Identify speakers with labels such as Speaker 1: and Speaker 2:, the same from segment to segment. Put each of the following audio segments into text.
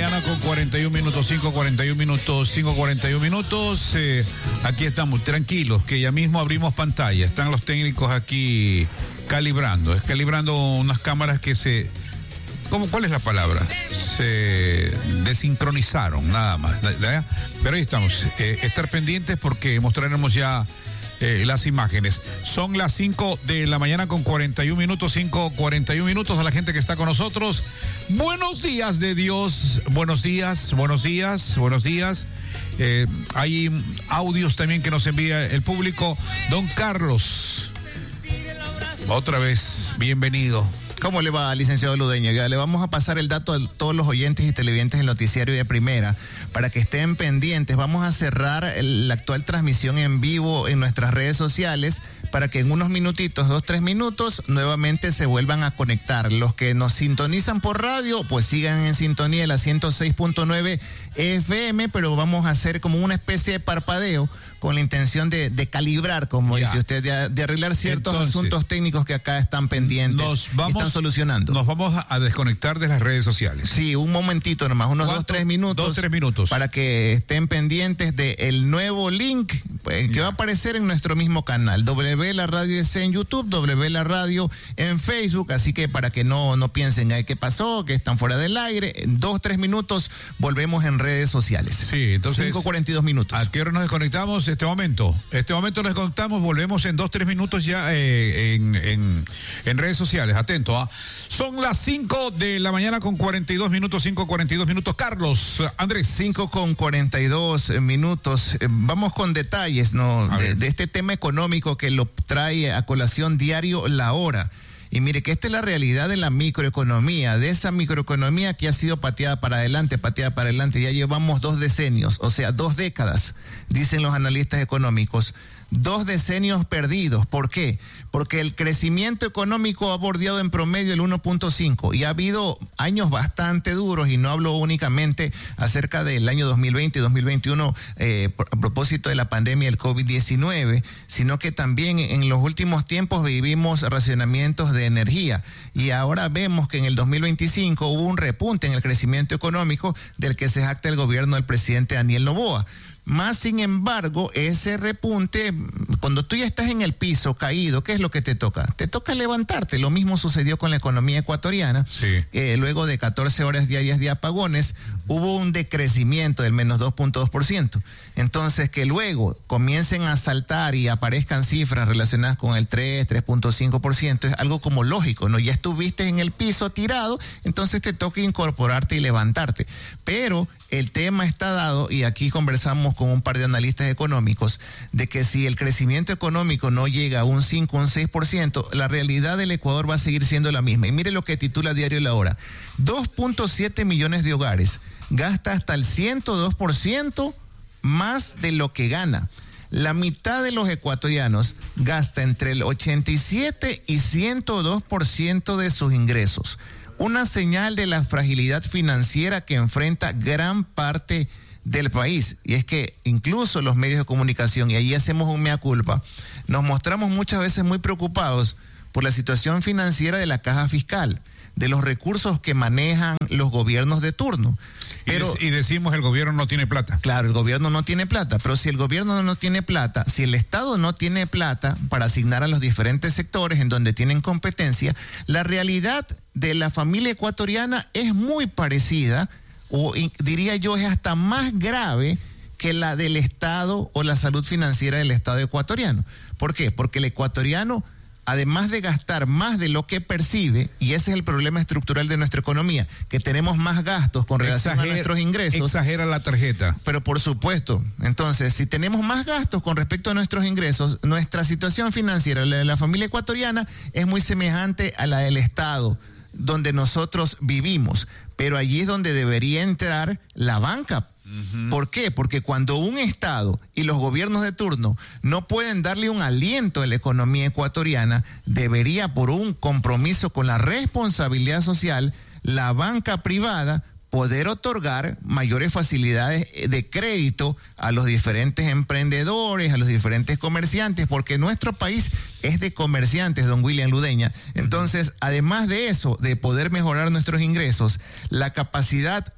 Speaker 1: mañana con 41 minutos, 5:41 minutos. Aquí estamos, tranquilos, que ya mismo abrimos pantalla. Están los técnicos aquí calibrando unas cámaras que ¿cuál es la palabra? Se desincronizaron, nada más. Pero ahí estamos. Estar pendientes porque mostraremos ya las imágenes. Son las 5 de la mañana con 41 minutos, 5:41 minutos. A la gente que está con nosotros, buenos días de Dios, buenos días. Hay audios también que nos envía el público. Don Carlos, otra vez, bienvenido.
Speaker 2: ¿Cómo le va, licenciado Ludeña? Ya le vamos a pasar el dato a todos los oyentes y televidentes del noticiario de Primera para que estén pendientes. Vamos a cerrar la actual transmisión en vivo en nuestras redes sociales para que en unos minutitos, 2-3 minutos, nuevamente se vuelvan a conectar. Los que nos sintonizan por radio, pues sigan en sintonía de la 106.9 FM, pero vamos a hacer como una especie de parpadeo con la intención de calibrar, como dice usted, de arreglar ciertos asuntos técnicos que acá están pendientes y están solucionando.
Speaker 1: Nos vamos a desconectar de las redes sociales.
Speaker 2: Sí, un momentito nomás, unos 2-3 minutos.
Speaker 1: 2-3 minutos.
Speaker 2: Para que estén pendientes del nuevo link que va a aparecer en nuestro mismo canal. W La Radio es en YouTube, W La Radio en Facebook, así que para que no piensen qué pasó, que están fuera del aire, en 2-3 minutos volvemos en redes sociales.
Speaker 1: Sí, entonces
Speaker 2: 5:42 minutos.
Speaker 1: ¿A qué hora nos desconectamos? Este momento nos desconectamos, volvemos en 2-3 minutos ya en redes sociales. Atento, Son las 5 de la mañana con 42 minutos, 5:42 minutos. Carlos, Andrés.
Speaker 2: 5:42 minutos. Vamos con detalles, ¿no? De este tema económico que lo trae a colación diario La Hora. Y mire que esta es la realidad de la microeconomía, de esa microeconomía que ha sido pateada para adelante. Ya llevamos 2 decenios, o sea, 2 décadas, dicen los analistas económicos. 2 decenios perdidos. ¿Por qué? Porque el crecimiento económico ha bordeado en promedio el 1.5 y ha habido años bastante duros, y no hablo únicamente acerca del año 2020 y 2021 a propósito de la pandemia del COVID-19, sino que también en los últimos tiempos vivimos racionamientos de energía, y ahora vemos que en el 2025 hubo un repunte en el crecimiento económico del que se jacta el gobierno del presidente Daniel Noboa. Más sin embargo, ese repunte, cuando tú ya estás en el piso caído, ¿qué es lo que te toca? Te toca levantarte. Lo mismo sucedió con la economía ecuatoriana.
Speaker 1: Sí.
Speaker 2: Luego de 14 horas diarias de apagones, hubo un decrecimiento del menos 2.2%. Entonces, que luego comiencen a saltar y aparezcan cifras relacionadas con el 3.5%, es algo como lógico, ¿no? Ya estuviste en el piso tirado, entonces te toca incorporarte y levantarte. Pero el tema está dado, y aquí conversamos con un par de analistas económicos, de que si el crecimiento económico no llega a un 5, un 6%, la realidad del Ecuador va a seguir siendo la misma. Y mire lo que titula Diario La Hora. 2.7 millones de hogares gasta hasta el 102% más de lo que gana. La mitad de los ecuatorianos gasta entre el 87 y 102% de sus ingresos. Una señal de la fragilidad financiera que enfrenta gran parte del país. Y es que incluso los medios de comunicación, y ahí hacemos un mea culpa, nos mostramos muchas veces muy preocupados por la situación financiera de la caja fiscal, de los recursos que manejan los gobiernos de turno. Pero,
Speaker 1: y decimos el gobierno no tiene plata.
Speaker 2: Claro, el gobierno no tiene plata, pero si el gobierno no tiene plata, si el Estado no tiene plata para asignar a los diferentes sectores en donde tienen competencia, la realidad de la familia ecuatoriana es muy parecida, o diría yo es hasta más grave que la del Estado o la salud financiera del Estado ecuatoriano. ¿Por qué? Porque el ecuatoriano, además de gastar más de lo que percibe, y ese es el problema estructural de nuestra economía, que tenemos más gastos con relación a nuestros ingresos.
Speaker 1: Exagera la tarjeta.
Speaker 2: Pero por supuesto, entonces, si tenemos más gastos con respecto a nuestros ingresos, nuestra situación financiera, la de la familia ecuatoriana, es muy semejante a la del Estado, donde nosotros vivimos. Pero allí es donde debería entrar la banca. ¿Por qué? Porque cuando un Estado y los gobiernos de turno no pueden darle un aliento a la economía ecuatoriana, debería, por un compromiso con la responsabilidad social, la banca privada poder otorgar mayores facilidades de crédito a los diferentes emprendedores, a los diferentes comerciantes, porque nuestro país es de comerciantes, don William Ludeña. Entonces, además de eso, de poder mejorar nuestros ingresos, la capacidad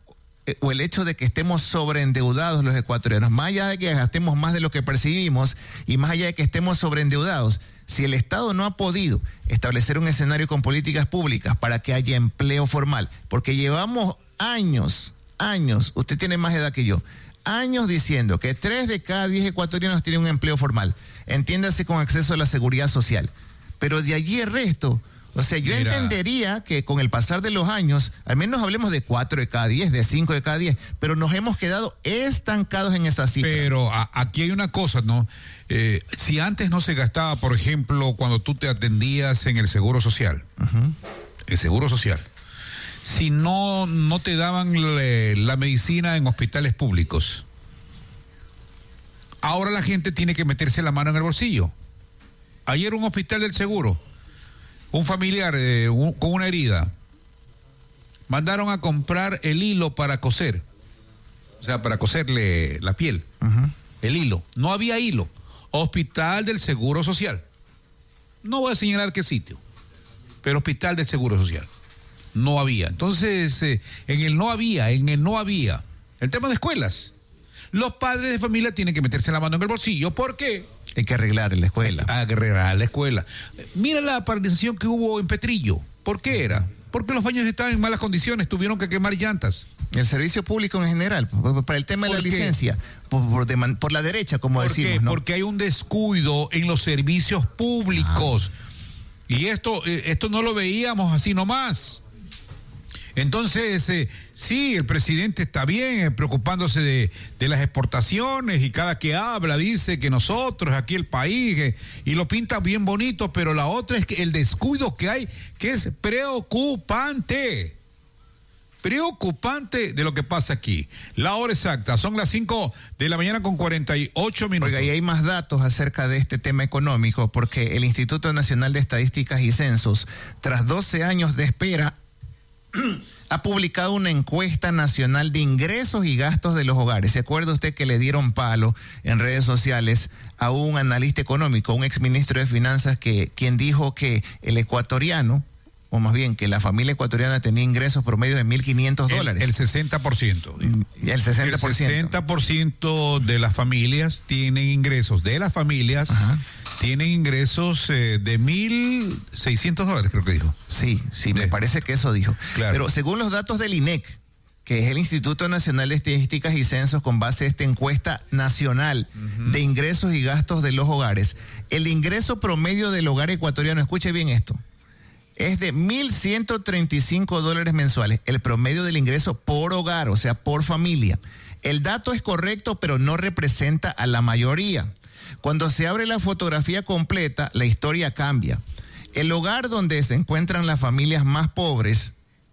Speaker 2: o el hecho de que estemos sobreendeudados los ecuatorianos, más allá de que gastemos más de lo que percibimos y más allá de que estemos sobreendeudados, si el Estado no ha podido establecer un escenario con políticas públicas para que haya empleo formal, porque llevamos años, usted tiene más edad que yo, años diciendo que 3 de cada 10 ecuatorianos tienen un empleo formal, entiéndase con acceso a la seguridad social, pero de allí el resto, o sea, yo entendería que con el pasar de los años, al menos hablemos de 4 de cada 10, de 5 de cada 10, pero nos hemos quedado estancados en esa cifra.
Speaker 1: Pero aquí hay una cosa, ¿no? Si antes no se gastaba, por ejemplo, cuando tú te atendías en el Seguro Social, el Seguro Social, si no te daban la medicina en hospitales públicos, ahora la gente tiene que meterse la mano en el bolsillo. Ayer un hospital del Seguro, un familiar con una herida, mandaron a comprar el hilo para coser, o sea, para coserle la piel, el hilo. No había hilo. Hospital del Seguro Social. No voy a señalar qué sitio, pero Hospital del Seguro Social. No había. Entonces, en el no había. El tema de escuelas. Los padres de familia tienen que meterse la mano en el bolsillo. ¿Por qué?
Speaker 2: Hay que arreglar la escuela.
Speaker 1: Mira la paralización que hubo en Petrillo. ¿Por qué era? Porque los baños estaban en malas condiciones, tuvieron que quemar llantas.
Speaker 2: El servicio público en general, para el tema de la licencia, por la derecha, como decimos, ¿no?
Speaker 1: Porque hay un descuido en los servicios públicos. Y esto no lo veíamos así nomás. Entonces, sí, el presidente está bien preocupándose de las exportaciones y cada que habla dice que nosotros, aquí el país, y lo pinta bien bonito, pero la otra es que el descuido que hay, que es preocupante de lo que pasa aquí. La hora exacta, son las 5 de la mañana con 48 minutos.
Speaker 2: Oiga, y hay más datos acerca de este tema económico, porque el Instituto Nacional de Estadísticas y Censos, tras 12 años de espera, ha publicado una encuesta nacional de ingresos y gastos de los hogares. ¿Se acuerda usted que le dieron palo en redes sociales a un analista económico, un exministro de Finanzas, quien dijo que el ecuatoriano, o más bien que la familia ecuatoriana tenía ingresos promedio de $1,500?
Speaker 1: El 60%.
Speaker 2: El 60%.
Speaker 1: El 60% de las familias tienen ingresos, tienen ingresos de $1,600, creo que dijo.
Speaker 2: Sí, me parece que eso dijo.
Speaker 1: Claro.
Speaker 2: Pero según los datos del INEC, que es el Instituto Nacional de Estadísticas y Censos, con base a esta encuesta nacional de ingresos y gastos de los hogares, el ingreso promedio del hogar ecuatoriano, escuche bien esto, es de $1,135 mensuales, el promedio del ingreso por hogar, o sea, por familia. El dato es correcto, pero no representa a la mayoría. Cuando se abre la fotografía completa, la historia cambia. El hogar donde se encuentran las familias más pobres,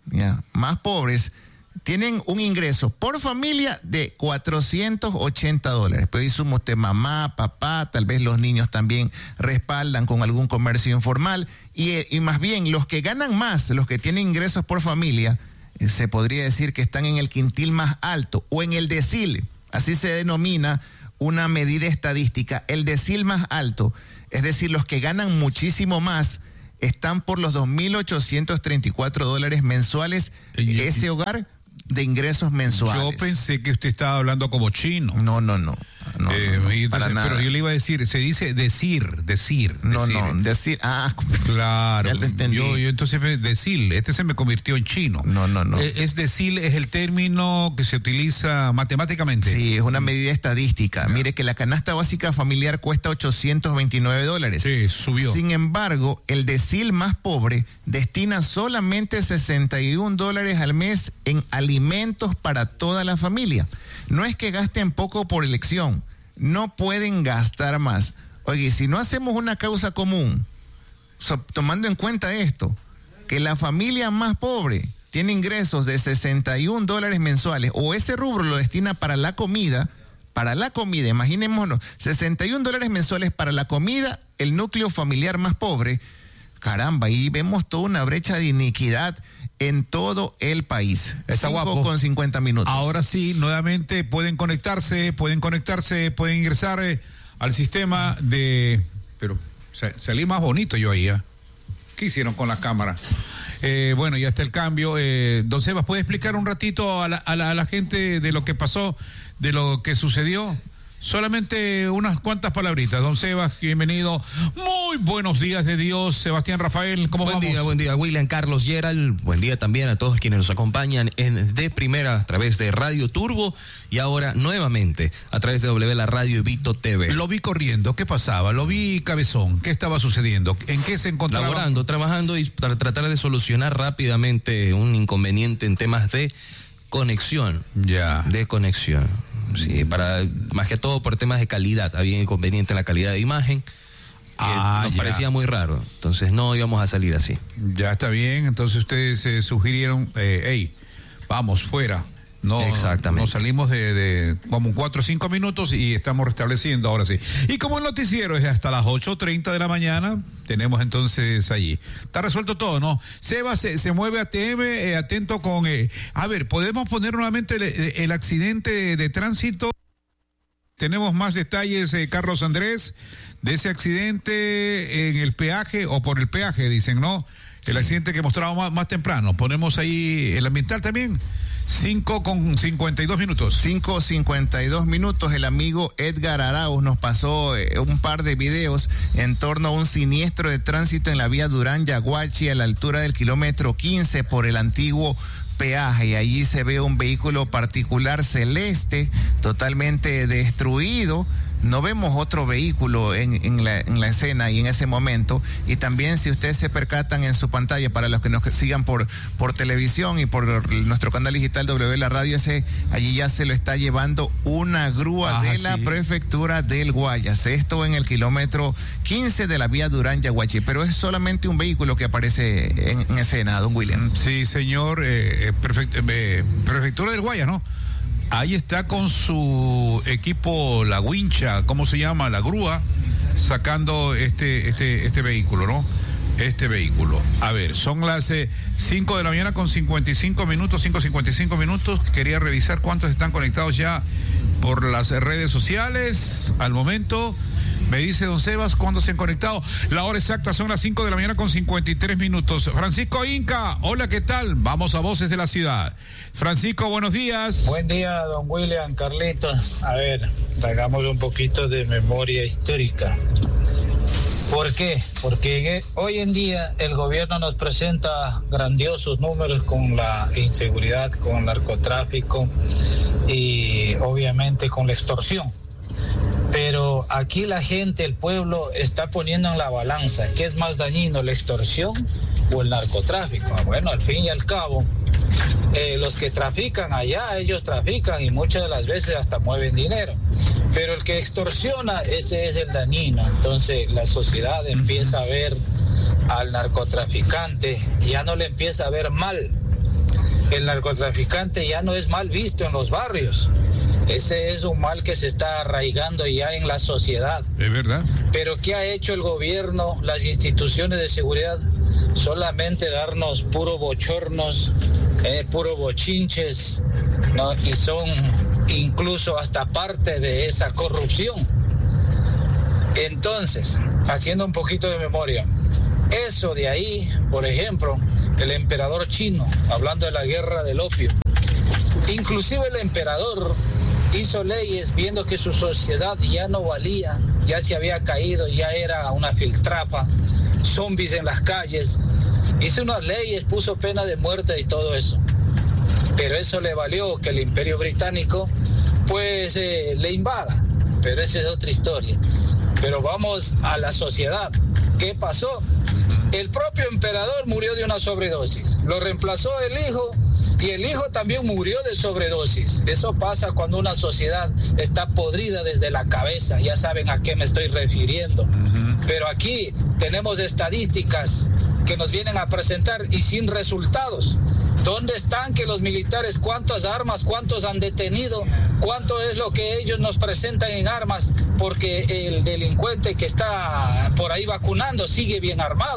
Speaker 2: tienen un ingreso por familia de $480. Pero ahí suma usted mamá, papá, tal vez los niños también respaldan con algún comercio informal. Y más bien, los que ganan más, los que tienen ingresos por familia, se podría decir que están en el quintil más alto o en el decil, así se denomina una medida estadística, el decil más alto, es decir, los que ganan muchísimo más, están por los $2,834 mensuales, ese hogar de ingresos mensuales.
Speaker 1: Yo pensé que usted estaba hablando como chino.
Speaker 2: No,
Speaker 1: entonces,
Speaker 2: para nada.
Speaker 1: Pero yo le iba a decir, se dice decir.
Speaker 2: Decir.
Speaker 1: Claro.
Speaker 2: Ya lo entendí.
Speaker 1: Yo entonces decir, se me convirtió en chino.
Speaker 2: No.
Speaker 1: Es decir, es el término que se utiliza matemáticamente.
Speaker 2: Sí, es una medida estadística. Mire que la canasta básica familiar cuesta $829.
Speaker 1: Sí, subió.
Speaker 2: Sin embargo, el decil más pobre destina solamente $61 al mes en alimentos para toda la familia. No es que gasten poco por elección, no pueden gastar más. Oye, si no hacemos una causa común, tomando en cuenta esto, que la familia más pobre tiene ingresos de $61 mensuales, o ese rubro lo destina para la comida, imaginémonos, $61 mensuales para la comida, el núcleo familiar más pobre. Caramba, ahí vemos toda una brecha de iniquidad en todo el país.
Speaker 1: Está guapo.
Speaker 2: 5:50.
Speaker 1: Ahora sí, nuevamente pueden conectarse, pueden ingresar al sistema de... Pero salí más bonito yo ahí, ¿eh? ¿Qué hicieron con la cámara? Bueno, ya está el cambio. Don Sebas, ¿puede explicar un ratito a la gente de lo que pasó, de lo que sucedió? Solamente unas cuantas palabritas. Don Sebas, bienvenido. Muy buenos días de Dios. Sebastián Rafael, ¿cómo vamos?
Speaker 3: Buen día, William, Carlos, Gerald. Buen día también a todos quienes nos acompañan de primera a través de Radio Turbo y ahora nuevamente a través de W La Radio y Vito TV.
Speaker 1: Lo vi corriendo, ¿qué pasaba? Lo vi cabezón, ¿qué estaba sucediendo? ¿En qué se encontraba?
Speaker 3: Laborando, trabajando y para tratar de solucionar rápidamente un inconveniente en temas de conexión.
Speaker 1: Ya.
Speaker 3: De conexión. Sí, más que todo por temas de calidad. Había inconveniente en la calidad de imagen. Nos parecía muy raro. Entonces no íbamos a salir así.
Speaker 1: Ya está bien. Entonces ustedes sugirieron, vamos, fuera. No,
Speaker 3: exactamente.
Speaker 1: Nos salimos de como 4 o 5 minutos y estamos restableciendo ahora sí. Y como el noticiero es hasta las 8:30 de la mañana, tenemos entonces allí. Está resuelto todo, ¿no? Seba se mueve ATM, atento con... a ver, ¿podemos poner nuevamente el accidente de tránsito? Tenemos más detalles, Carlos Andrés, de ese accidente en el peaje, o por el peaje, dicen, ¿no? El accidente que mostraba más temprano. Ponemos ahí el ambiental también. 5:52 minutos.
Speaker 2: 5:52 minutos. El amigo Edgar Arauz nos pasó un par de videos en torno a un siniestro de tránsito en la vía Durán-Yaguachi a la altura del kilómetro 15 por el antiguo peaje, y allí se ve un vehículo particular celeste totalmente destruido. No vemos otro vehículo en la escena y en ese momento. Y también, si ustedes se percatan en su pantalla, para los que nos sigan por televisión y por nuestro canal digital W La Radio, allí ya se lo está llevando una grúa de la prefectura del Guayas. Esto en el kilómetro 15 de la vía Durán-Yaguachi. Pero es solamente un vehículo que aparece en escena, don William.
Speaker 1: Sí, señor. Prefectura del Guayas, ¿no? Ahí está con su equipo, la wincha, ¿cómo se llama? La grúa, sacando este vehículo, ¿no? Este vehículo. A ver, son las 5 de la mañana con 55 minutos, 5:55 minutos. Quería revisar cuántos están conectados ya por las redes sociales. Al momento, me dice don Sebas cuándo se han conectado. La hora exacta son las 5 de la mañana con 53 minutos. Francisco Inca, hola, ¿qué tal? Vamos a Voces de la Ciudad. Francisco, buenos días.
Speaker 4: Buen día, don William, Carlitos. A ver, hagamos un poquito de memoria histórica. ¿Por qué? Porque hoy en día el gobierno nos presenta grandiosos números con la inseguridad, con el narcotráfico y obviamente con la extorsión. Pero aquí la gente, el pueblo, está poniendo en la balanza qué es más dañino, la extorsión o el narcotráfico. Bueno, al fin y al cabo, los que trafican allá, ellos trafican y muchas de las veces hasta mueven dinero. Pero el que extorsiona, ese es el dañino. Entonces la sociedad empieza a ver al narcotraficante, ya no le empieza a ver mal. El narcotraficante ya no es mal visto en los barrios. Ese es un mal que se está arraigando ya en la sociedad.
Speaker 1: Es verdad.
Speaker 4: Pero ¿qué ha hecho el gobierno, las instituciones de seguridad? Solamente darnos puro bochornos, puro bochinches, ¿no? Y son incluso hasta parte de esa corrupción. Entonces, haciendo un poquito de memoria, eso de ahí, por ejemplo, el emperador chino, hablando de la guerra del opio, inclusive el emperador hizo leyes viendo que su sociedad ya no valía, ya se había caído, ya era una filtrapa, zombies en las calles. Hizo unas leyes, puso pena de muerte y todo eso. Pero eso le valió que el Imperio Británico pues le invada. Pero esa es otra historia. Pero vamos a la sociedad. ¿Qué pasó? El propio emperador murió de una sobredosis. Lo reemplazó el hijo y el hijo también murió de sobredosis. Eso pasa cuando una sociedad está podrida desde la cabeza. Ya saben a qué me estoy refiriendo. Pero aquí tenemos estadísticas que nos vienen a presentar y sin resultados. ¿Dónde están que los militares, cuántas armas, cuántos han detenido, cuánto es lo que ellos nos presentan en armas? Porque el delincuente que está por ahí vacunando sigue bien armado.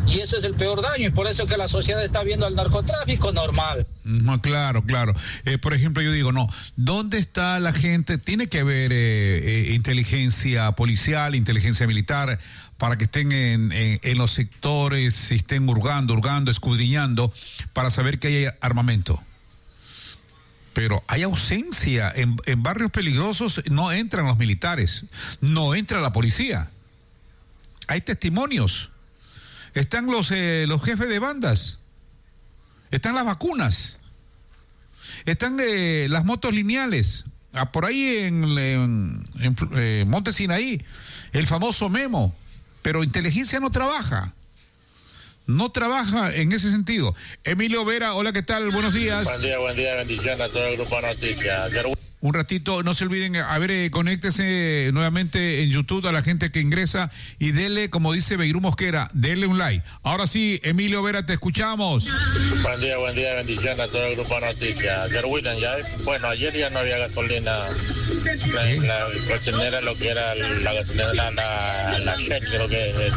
Speaker 4: y eso es el peor daño, y por eso que la sociedad está viendo al narcotráfico normal.
Speaker 1: Claro. Por ejemplo, yo digo, no, ¿dónde está la gente? Tiene que haber inteligencia policial, inteligencia militar, para que estén en los sectores, estén hurgando, escudriñando, para saber que hay armamento. Pero hay ausencia. En barrios peligrosos no entran los militares, no entra la policía. Hay testimonios. Están los jefes de bandas. Están las vacunas. Están las motos lineales. Por ahí en Monte Sinaí, el famoso Memo. Pero inteligencia no trabaja. No trabaja en ese sentido. Emilio Vera, hola, ¿qué tal? Buenos días.
Speaker 5: Buen día, bendiciones a todo el grupo de noticias.
Speaker 1: Un ratito, no se olviden, conéctese nuevamente en YouTube a la gente que ingresa y dele, como dice Beirú Mosquera, dele un like. Ahora sí, Emilio Vera, te escuchamos.
Speaker 5: Buen día, bendiciones a todo el grupo de noticias. Ayer ya no había gasolina. La gasolinera, lo que era la gasolinera, la Shell, creo que es.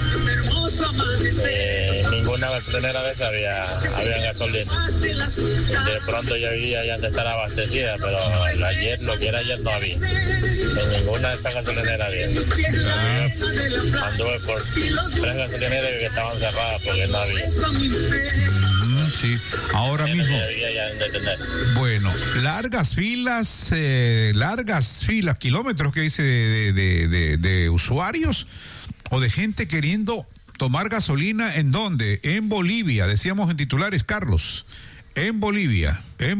Speaker 5: Ninguna gasolinera de esa había gasolina. De pronto ya han de estar abastecidas, pero ayer, lo que era ayer, no había. En ninguna de esas gasolineras había. Anduve por 3 gasolineras que estaban cerradas porque no había.
Speaker 1: Sí, ahora mismo. Bueno, largas filas, kilómetros que dice de usuarios o de gente queriendo tomar gasolina. ¿En dónde? En Bolivia, decíamos en titulares, Carlos. En Bolivia,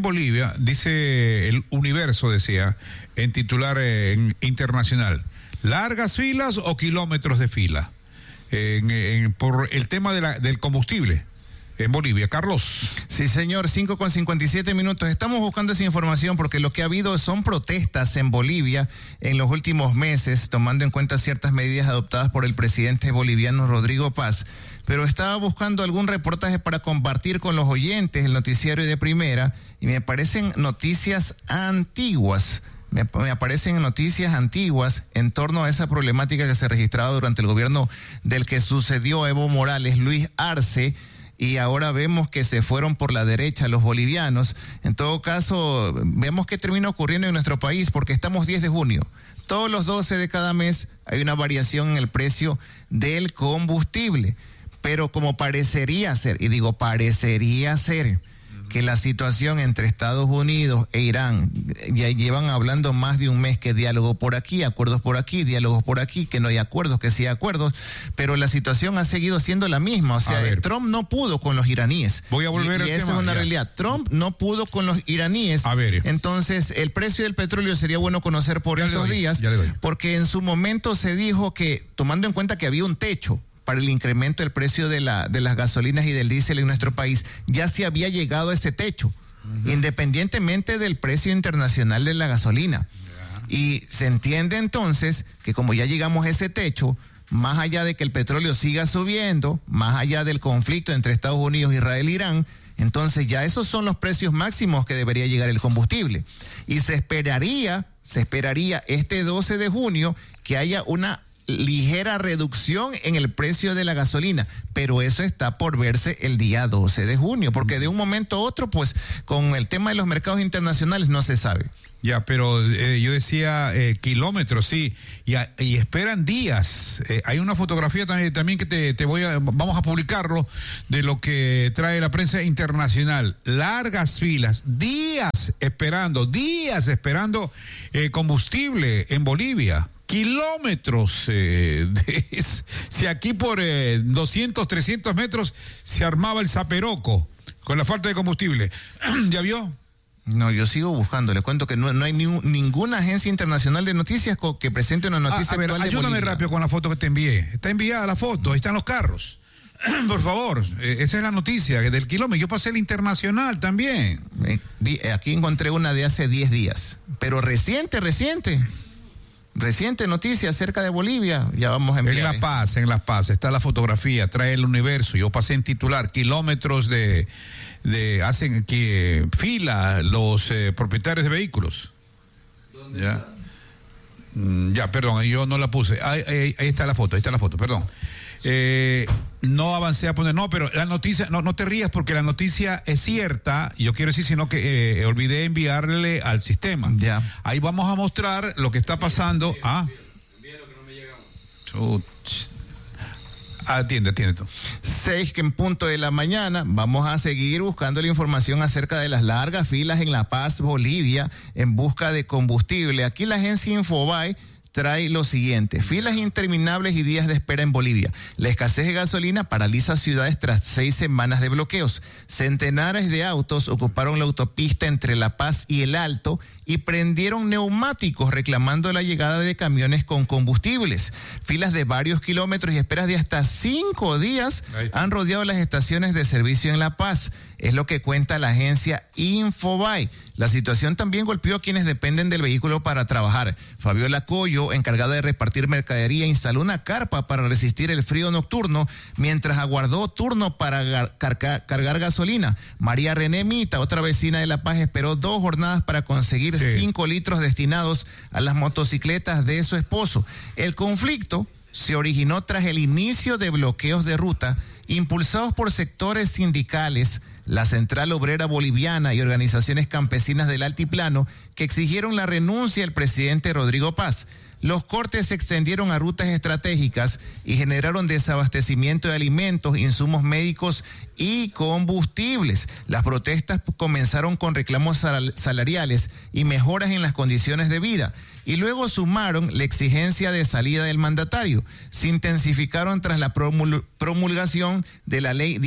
Speaker 1: dice el Universo, decía, en titular internacional. ¿Largas filas o kilómetros de fila? Por el tema del combustible en Bolivia. Carlos.
Speaker 2: Sí, señor, 5:57. Estamos buscando esa información porque lo que ha habido son protestas en Bolivia en los últimos meses, tomando en cuenta ciertas medidas adoptadas por el presidente boliviano Rodrigo Paz. Pero estaba buscando algún reportaje para compartir con los oyentes el noticiario de Primera y me aparecen noticias antiguas. Me aparecen noticias antiguas en torno a esa problemática que se registraba durante el gobierno del que sucedió Evo Morales, Luis Arce, y ahora vemos que se fueron por la derecha los bolivianos. En todo caso, vemos qué termina ocurriendo en nuestro país, porque estamos 10 de junio. Todos los 12 de cada mes hay una variación en el precio del combustible. Pero como parecería ser, y digo parecería ser, que la situación entre Estados Unidos e Irán ya llevan hablando más de un mes, que diálogo por aquí, acuerdos por aquí, diálogos por aquí, que no hay acuerdos, que sí hay acuerdos, pero la situación ha seguido siendo la misma. O sea, Trump no pudo con los iraníes.
Speaker 1: Voy a volver al tema.
Speaker 2: Y esa es una realidad. Trump no pudo con los iraníes. Entonces, el precio del petróleo sería bueno conocer por estos días, porque en su momento se dijo que, tomando en cuenta que había un techo para el incremento del precio de las gasolinas y del diésel en nuestro país, ya se había llegado a ese techo, independientemente del precio internacional de la gasolina. Y se entiende entonces que como ya llegamos a ese techo, más allá de que el petróleo siga subiendo, más allá del conflicto entre Estados Unidos, Israel e Irán, entonces ya esos son los precios máximos que debería llegar el combustible. Y se esperaría este 12 de junio que haya una ligera reducción en el precio de la gasolina, pero eso está por verse el día 12 de junio, porque de un momento a otro, pues, con el tema de los mercados internacionales no se sabe.
Speaker 1: Ya, pero yo decía kilómetros, sí, y esperan días. Hay una fotografía también que vamos a publicarlo, de lo que trae la prensa internacional. Largas filas, días esperando combustible en Bolivia. Kilómetros, si aquí por 200, 300 metros se armaba el zaperoco con la falta de combustible. ¿Ya vio?
Speaker 2: No, yo sigo buscando. Le cuento que no hay ninguna agencia internacional de noticias que presente una noticia actual de Bolivia.
Speaker 1: Ayúdame rápido con la foto que te envié. Está enviada la foto, ahí están los carros. Por favor, esa es la noticia del kilómetro. Yo pasé el internacional también.
Speaker 2: Aquí encontré una de hace 10 días, pero reciente noticia acerca de Bolivia. Ya vamos a enviar.
Speaker 1: En La Paz está la fotografía, trae el Universo. Yo pasé en titular, kilómetros hacen que fila los propietarios de vehículos. Ya, perdón, yo no la puse. Ahí está la foto, perdón. No avancé a poner, no, pero la noticia, no te rías porque la noticia es cierta, yo quiero decir, sino que olvidé enviarle al sistema.
Speaker 2: Ya.
Speaker 1: Ahí vamos a mostrar lo que está pasando. Atiende tú.
Speaker 2: 6 en punto de la mañana, vamos a seguir buscando la información acerca de las largas filas en La Paz, Bolivia, en busca de combustible. Aquí la agencia Infobae trae lo siguiente: filas interminables y días de espera en Bolivia. La escasez de gasolina paraliza ciudades tras 6 semanas de bloqueos. Centenares de autos ocuparon la autopista entre La Paz y El Alto y prendieron neumáticos reclamando la llegada de camiones con combustibles. Filas de varios kilómetros y esperas de hasta 5 días han rodeado las estaciones de servicio en La Paz. Es lo que cuenta la agencia Infobae. La situación también golpeó a quienes dependen del vehículo para trabajar. Fabiola Coyo, encargada de repartir mercadería, instaló una carpa para resistir el frío nocturno mientras aguardó turno para cargar gasolina. María René Mita, otra vecina de La Paz, esperó 2 jornadas para conseguir 5 litros destinados a las motocicletas de su esposo. El conflicto se originó tras el inicio de bloqueos de ruta impulsados por sectores sindicales, la Central Obrera Boliviana y organizaciones campesinas del Altiplano, que exigieron la renuncia del presidente Rodrigo Paz. Los cortes se extendieron a rutas estratégicas y generaron desabastecimiento de alimentos, insumos médicos y combustibles. Las protestas comenzaron con reclamos salariales y mejoras en las condiciones de vida, y luego sumaron la exigencia de salida del mandatario. Se intensificaron tras la promulgación de la ley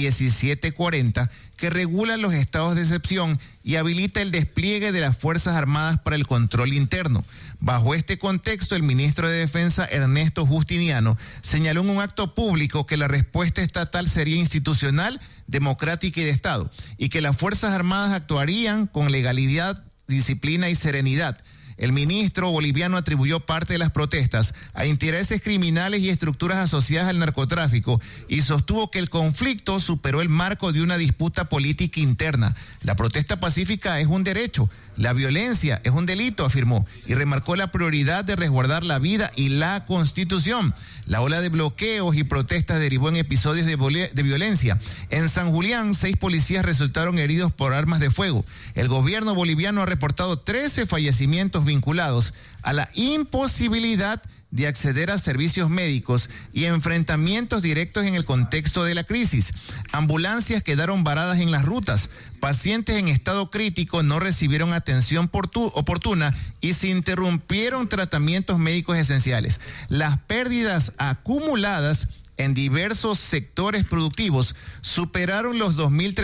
Speaker 2: 1740, que regula los estados de excepción y habilita el despliegue de las Fuerzas Armadas para el control interno. Bajo este contexto, el ministro de Defensa, Ernesto Justiniano, señaló en un acto público que la respuesta estatal sería institucional, democrática y de Estado, y que las Fuerzas Armadas actuarían con legalidad, disciplina y serenidad. El ministro boliviano atribuyó parte de las protestas a intereses criminales y estructuras asociadas al narcotráfico y sostuvo que el conflicto superó el marco de una disputa política interna. La protesta pacífica es un derecho, la violencia es un delito, afirmó, y remarcó la prioridad de resguardar la vida y la Constitución. La ola de bloqueos y protestas derivó en episodios de violencia. En San Julián, 6 policías resultaron heridos por armas de fuego. El gobierno boliviano ha reportado 13 fallecimientos vinculados a la imposibilidad de acceder a servicios médicos y enfrentamientos directos en el contexto de la crisis. Ambulancias quedaron varadas en las rutas. Pacientes en estado crítico no recibieron atención oportuna y se interrumpieron tratamientos médicos esenciales. Las pérdidas acumuladas en diversos sectores productivos superaron los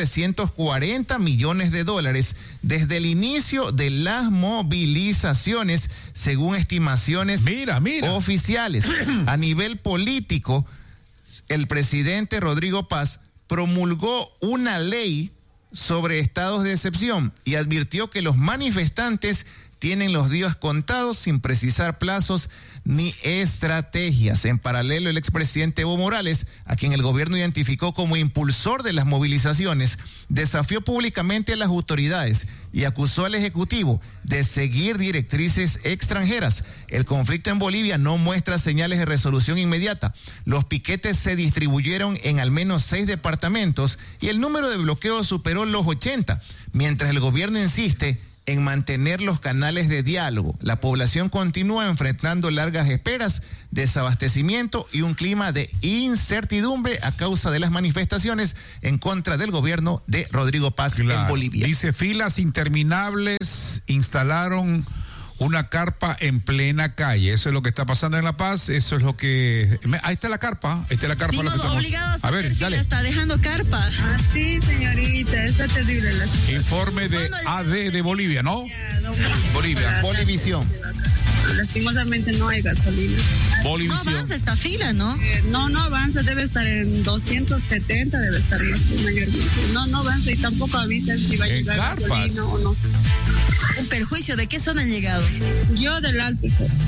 Speaker 2: 2.340 millones de dólares desde el inicio de las movilizaciones, según estimaciones oficiales. A nivel político, el presidente Rodrigo Paz promulgó una ley sobre estados de excepción y advirtió que los manifestantes tienen los días contados, sin precisar plazos ni estrategias. En paralelo, el expresidente Evo Morales, a quien el gobierno identificó como impulsor de las movilizaciones, desafió públicamente a las autoridades y acusó al Ejecutivo de seguir directrices extranjeras. El conflicto en Bolivia no muestra señales de resolución inmediata. Los piquetes se distribuyeron en al menos 6 departamentos y el número de bloqueos superó los 80, mientras el gobierno insiste en mantener los canales de diálogo. La población continúa enfrentando largas esperas, desabastecimiento y un clima de incertidumbre a causa de las manifestaciones en contra del gobierno de Rodrigo Paz en Bolivia.
Speaker 1: Dice, filas interminables, instalaron una carpa en plena calle. Eso es lo que está pasando en La Paz. Eso es lo que... Ahí está la carpa. Ahí está la carpa.
Speaker 6: Dimos obligados
Speaker 1: a ver, dale.
Speaker 6: Está dejando carpa.
Speaker 7: Ah, sí, señorita. Está terrible la situación.
Speaker 1: Informe de AD de Bolivia, ¿no? Bolivia.
Speaker 2: Bolivisión.
Speaker 7: Lastimosamente no hay gasolina.
Speaker 6: No avanza esta fila, ¿no?
Speaker 7: No avanza, debe estar en 270, debe estar mayormente. No avanza y tampoco avisan si va a llegar gasolina o no.
Speaker 6: Un perjuicio, ¿de qué zona han llegado?
Speaker 7: Yo del Alto,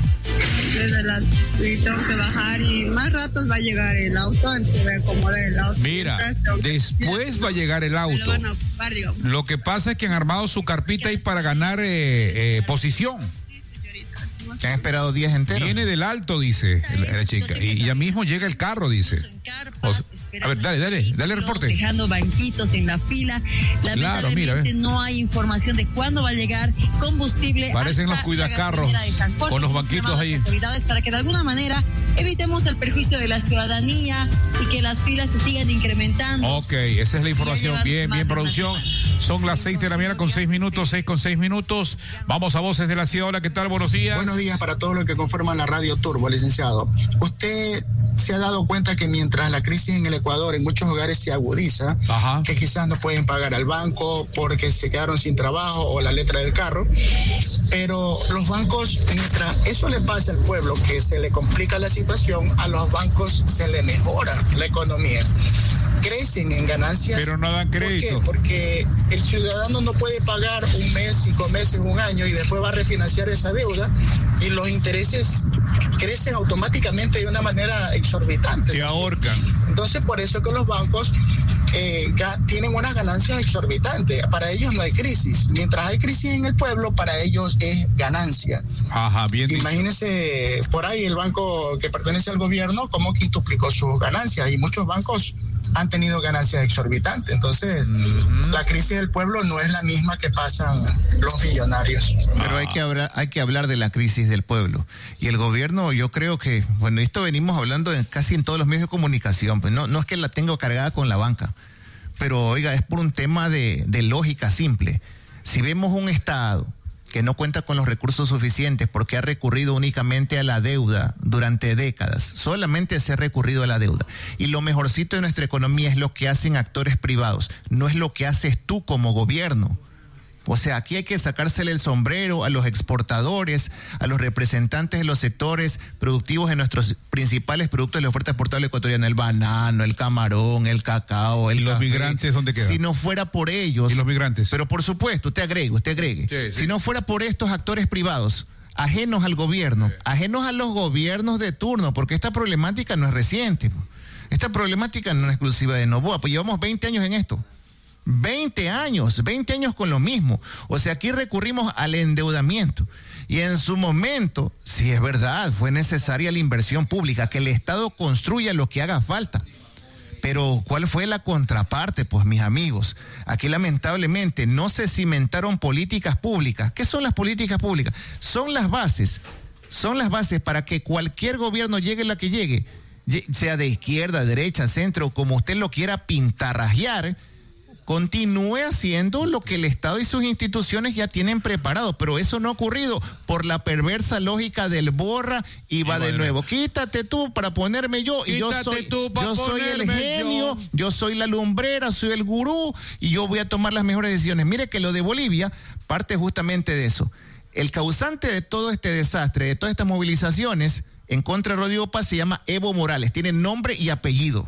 Speaker 7: desde el Alto. Y tengo que bajar y más ratos va a llegar el auto, entonces voy a acomodar el auto.
Speaker 1: Mira, después va a llegar el auto. Lo que pasa es que han armado su carpita ahí para ganar posición.
Speaker 2: Que han esperado días enteros.
Speaker 1: Viene del Alto, dice la chica. Y ya mismo llega el carro, dice.
Speaker 6: carpas,
Speaker 1: a ver, dale reporte.
Speaker 6: Dejando banquitos en la fila. Lamentablemente no hay información de cuándo va a llegar combustible.
Speaker 1: Parecen los cuidacarros con los banquitos ahí.
Speaker 6: Para que de alguna manera evitemos el perjuicio de la ciudadanía y que las filas se sigan incrementando.
Speaker 1: Ok, esa es la información. Bien, producción. Son las 6 de la mañana con 6 minutos, 6:06. Vamos a Voces de la Ciudad. Hola, ¿qué tal? Buenos días.
Speaker 8: Buenos días para todos los que conforman la Radio Turbo, licenciado. Usted se ha dado cuenta que mientras la crisis en el Ecuador en muchos lugares se agudiza, que quizás no pueden pagar al banco porque se quedaron sin trabajo o la letra del carro, pero los bancos, mientras eso le pasa al pueblo, que se le complica la situación, a los bancos se le mejora la economía. Crecen en ganancias.
Speaker 1: Pero no dan crédito.
Speaker 8: ¿Por qué? Porque el ciudadano no puede pagar un mes, 5 meses, un año y después va a refinanciar esa deuda y los intereses crecen automáticamente de una manera exorbitante.
Speaker 1: Te ahorcan.
Speaker 8: Entonces, por eso que los bancos tienen unas ganancias exorbitantes. Para ellos no hay crisis. Mientras hay crisis en el pueblo, para ellos es ganancia.
Speaker 1: Ajá, bien dicho.
Speaker 8: Imagínense, por ahí el banco que pertenece al gobierno, cómo quintuplicó sus ganancias, y muchos bancos han tenido ganancias exorbitantes. Entonces, la crisis del pueblo no es la misma que pasan los millonarios.
Speaker 2: Pero hay que hablar de la crisis del pueblo. Y el gobierno, yo creo que, bueno, esto venimos hablando casi en todos los medios de comunicación, pues no es que la tengo cargada con la banca, pero oiga, es por un tema de lógica simple. Si vemos un Estado que no cuenta con los recursos suficientes porque ha recurrido únicamente a la deuda durante décadas. Solamente se ha recurrido a la deuda. Y lo mejorcito de nuestra economía es lo que hacen actores privados, no es lo que haces tú como gobierno. O sea, aquí hay que sacársele el sombrero a los exportadores, a los representantes de los sectores productivos de nuestros principales productos de la oferta exportable ecuatoriana, el banano, el camarón, el cacao, el
Speaker 1: café. ¿Y los migrantes dónde quedan?
Speaker 2: Si no fuera por ellos...
Speaker 1: ¿Y los migrantes?
Speaker 2: Pero por supuesto, usted agregue. Sí. Si no fuera por estos actores privados, ajenos al gobierno, ajenos a los gobiernos de turno, porque esta problemática no es reciente. Esta problemática no es exclusiva de Noboa, pues llevamos 20 años en esto. 20 años con lo mismo. O sea, aquí recurrimos al endeudamiento. Y en su momento, sí es verdad, fue necesaria la inversión pública, que el Estado construya lo que haga falta. Pero, ¿cuál fue la contraparte? Pues, mis amigos, aquí lamentablemente no se cimentaron políticas públicas. ¿Qué son las políticas públicas? Son las bases para que cualquier gobierno llegue la que llegue, sea de izquierda, derecha, centro, como usted lo quiera pintarrajear, continúe haciendo lo que el Estado y sus instituciones ya tienen preparado, pero eso no ha ocurrido por la perversa lógica del borra y va de nuevo. Quítate tú para ponerme yo, y yo soy el genio, yo soy la lumbrera, soy el gurú y yo voy a tomar las mejores decisiones. Mire que lo de Bolivia parte justamente de eso. El causante de todo este desastre, de todas estas movilizaciones en contra de Rodrigo Paz se llama Evo Morales, tiene nombre y apellido.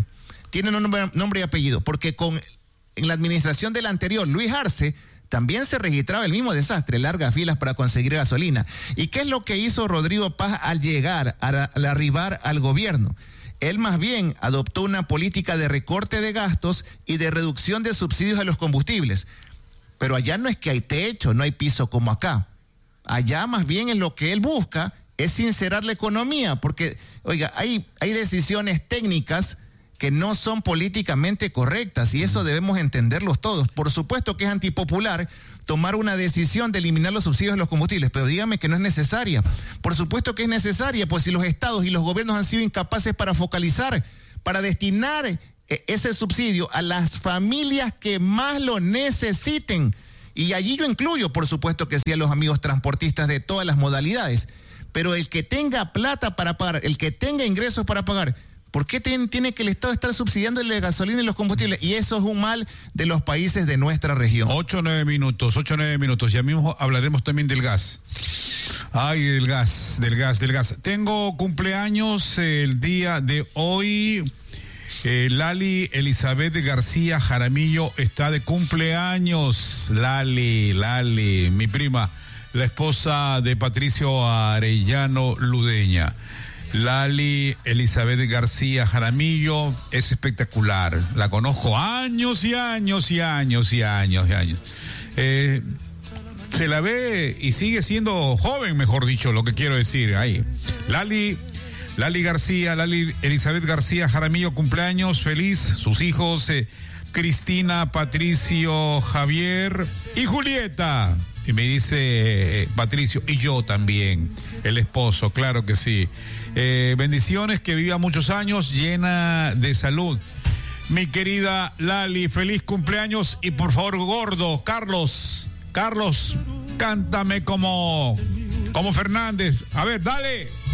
Speaker 2: Porque en la administración del anterior, Luis Arce, también se registraba el mismo desastre, largas filas para conseguir gasolina. ¿Y qué es lo que hizo Rodrigo Paz al llegar, al arribar al gobierno? Él más bien adoptó una política de recorte de gastos y de reducción de subsidios a los combustibles. Pero allá no es que hay techo, no hay piso como acá. Allá más bien en lo que él busca es sincerar la economía, porque, oiga, hay decisiones técnicas que no son políticamente correctas y eso debemos entenderlos todos. Por supuesto que es antipopular tomar una decisión de eliminar los subsidios de los combustibles, pero dígame que no es necesaria. Por supuesto que es necesaria, pues si los estados y los gobiernos han sido incapaces para focalizar, para destinar ese subsidio a las familias que más lo necesiten. Y allí yo incluyo, por supuesto que sí, a los amigos transportistas de todas las modalidades, pero el que tenga plata para pagar, el que tenga ingresos para pagar, ¿por qué tiene que el Estado estar subsidiando la gasolina y los combustibles? Y eso es un mal de los países de nuestra región.
Speaker 1: 8-9 minutos. Ya mismo hablaremos también del gas. Ay, del gas. Tengo cumpleaños el día de hoy. Lali Elizabeth García Jaramillo está de cumpleaños. Lali, mi prima, la esposa de Patricio Arellano Ludeña. Lali Elizabeth García Jaramillo es espectacular. La conozco años y años. Se la ve y sigue siendo joven, mejor dicho, lo que quiero decir ahí. Lali Lali Elizabeth García Jaramillo, cumpleaños feliz. Sus hijos Cristina, Patricio, Javier y Julieta. Y me dice Patricio, y yo también, el esposo, claro que sí. Bendiciones, que viva muchos años, llena de salud. Mi querida Lali, feliz cumpleaños. Y por favor, gordo, Carlos, cántame como Fernández. A ver, dale.